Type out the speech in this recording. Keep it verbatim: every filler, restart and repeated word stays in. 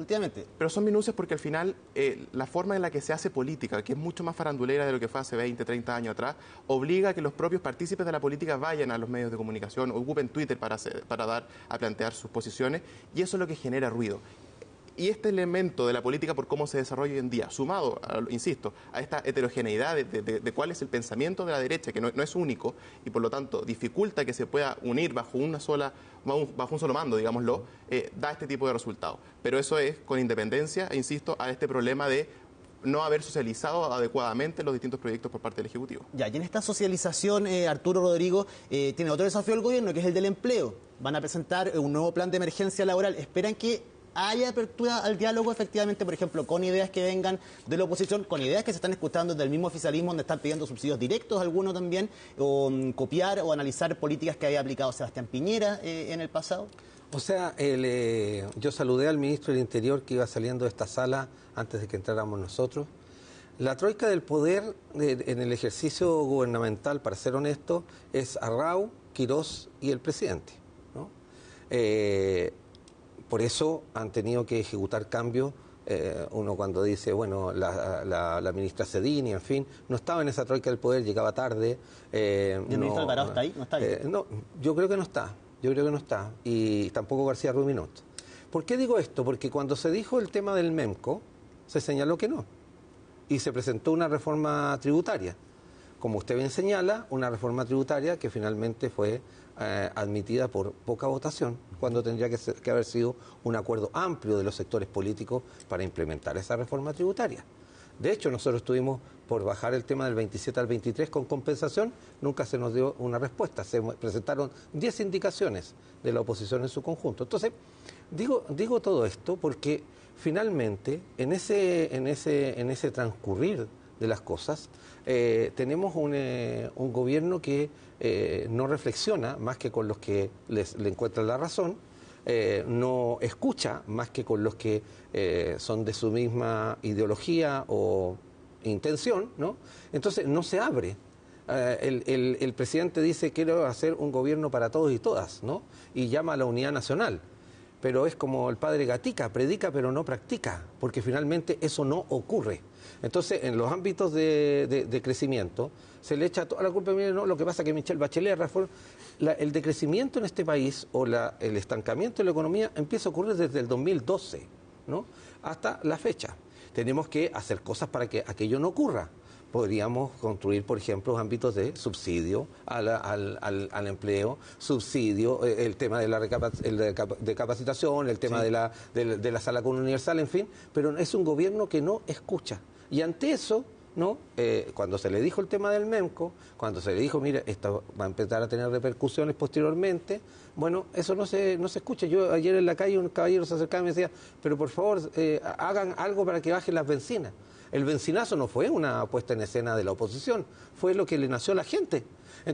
últimamente. Pero son minucias porque al final eh, la forma en la que se hace política, que es mucho más farandulera de lo que fue hace veinte, treinta años atrás, obliga a que los propios partícipes de la política vayan a los medios de comunicación, ocupen Twitter para, hacer, para dar a plantear sus posiciones, y eso es lo que genera ruido. Y este elemento de la política por cómo se desarrolla hoy en día, sumado, a, insisto, a esta heterogeneidad de, de, de cuál es el pensamiento de la derecha, que no, no es único, y por lo tanto dificulta que se pueda unir bajo una sola, bajo un solo mando, digámoslo, eh, da este tipo de resultados. Pero eso es con independencia, e insisto, a este problema de no haber socializado adecuadamente los distintos proyectos por parte del Ejecutivo. Ya, y en esta socialización, eh, Arturo Rodrigo, eh, tiene otro desafío del gobierno, que es el del empleo. Van a presentar un nuevo plan de emergencia laboral. ¿Esperan que haya apertura al diálogo, efectivamente, por ejemplo, con ideas que vengan de la oposición, con ideas que se están escuchando desde el mismo oficialismo, donde están pidiendo subsidios directos, algunos también, o um, copiar o analizar políticas que había aplicado Sebastián Piñera eh, en el pasado? O sea, el, eh, yo saludé al ministro del Interior que iba saliendo de esta sala antes de que entráramos nosotros. La troika del poder eh, en el ejercicio gubernamental, para ser honesto, es Arrau, Quirós y el presidente, ¿no? Eh, Por eso han tenido que ejecutar cambios. Eh, uno cuando dice, bueno, la, la, la ministra Cedini, en fin, no estaba en esa troika del poder, llegaba tarde. Eh, ¿El no, ministro Alvarado está ahí? ¿No está ahí? Eh, no, yo creo que no está, yo creo que no está. Y tampoco García Ruminot. ¿Por qué digo esto? Porque cuando se dijo el tema del MEMCO, se señaló que no. Y se presentó una reforma tributaria. Como usted bien señala, una reforma tributaria que finalmente fue eh, admitida por poca votación, cuando tendría que, ser, que haber sido un acuerdo amplio de los sectores políticos para implementar esa reforma tributaria. De hecho, nosotros estuvimos por bajar el tema del veintisiete al veintitrés con compensación, nunca se nos dio una respuesta. Se presentaron diez indicaciones de la oposición en su conjunto. Entonces, digo, digo todo esto porque finalmente, en ese, en ese, en ese transcurrir de las cosas, eh, tenemos un, eh, un gobierno que eh, no reflexiona más que con los que les, le encuentran la razón, eh, no escucha más que con los que eh, son de su misma ideología o intención, ¿no? Entonces no se abre. Eh, el, el, el presidente dice quiero hacer un gobierno para todos y todas, ¿no? Y llama a la unidad nacional. Pero es como el padre Gatica, predica pero no practica, porque finalmente eso no ocurre. Entonces, en los ámbitos de, de, de crecimiento, se le echa toda la culpa, no, lo que pasa es que Michelle Bachelet, reforma, la, el decrecimiento en este país o la, el estancamiento de la economía empieza a ocurrir desde el dos mil doce, ¿no? Hasta la fecha. Tenemos que hacer cosas para que aquello no ocurra. Podríamos construir, por ejemplo, ámbitos de subsidio a la, al, al, al empleo, subsidio, eh, el tema de la recapac el de, de capacitación, el tema sí. de, la, de, de la sala común universal, en fin, pero es un gobierno que no escucha. Y ante eso, ¿no? Eh, cuando se le dijo el tema del MEMCO, cuando se le dijo, mira, esto va a empezar a tener repercusiones posteriormente, bueno, eso no se, no se escucha. Yo ayer en la calle un caballero se acercaba y me decía, pero por favor, eh, hagan algo para que bajen las bencinas. El bencinazo no fue una puesta en escena de la oposición, fue lo que le nació a la gente.